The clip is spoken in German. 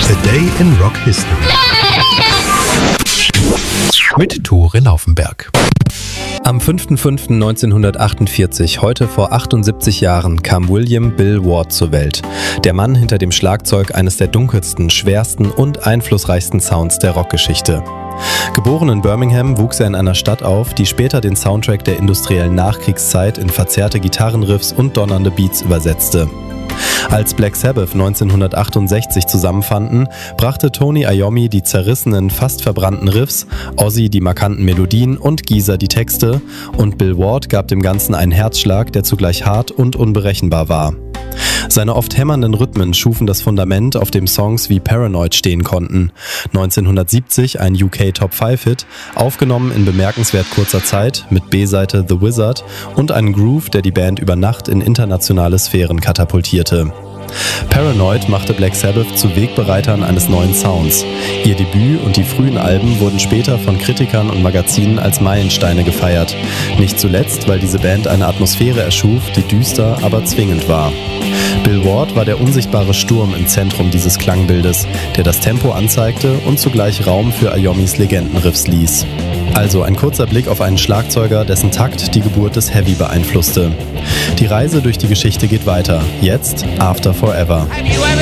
A Day in Rock History mit Tore Laufenberg. Am 5.5.1948, heute vor 78 Jahren, kam William Bill Ward zur Welt. Der Mann hinter dem Schlagzeug eines der dunkelsten, schwersten und einflussreichsten Sounds der Rockgeschichte. Geboren in Birmingham wuchs er in einer Stadt auf, die später den Soundtrack der industriellen Nachkriegszeit in verzerrte Gitarrenriffs und donnernde Beats übersetzte. Als Black Sabbath 1968 zusammenfanden, brachte Tony Iommi die zerrissenen, fast verbrannten Riffs, Ozzy die markanten Melodien und Geezer die Texte und Bill Ward gab dem Ganzen einen Herzschlag, der zugleich hart und unberechenbar war. Seine oft hämmernden Rhythmen schufen das Fundament, auf dem Songs wie Paranoid stehen konnten. 1970 ein UK Top-5-Hit, aufgenommen in bemerkenswert kurzer Zeit mit B-Seite The Wizard und einen Groove, der die Band über Nacht in internationale Sphären katapultierte. Paranoid machte Black Sabbath zu Wegbereitern eines neuen Sounds. Ihr Debüt und die frühen Alben wurden später von Kritikern und Magazinen als Meilensteine gefeiert. Nicht zuletzt, weil diese Band eine Atmosphäre erschuf, die düster, aber zwingend war. Bill Ward war der unsichtbare Sturm im Zentrum dieses Klangbildes, der das Tempo anzeigte und zugleich Raum für Iommis Legendenriffs ließ. Also ein kurzer Blick auf einen Schlagzeuger, dessen Takt die Geburt des Heavy beeinflusste. Die Reise durch die Geschichte geht weiter. Jetzt After Forever.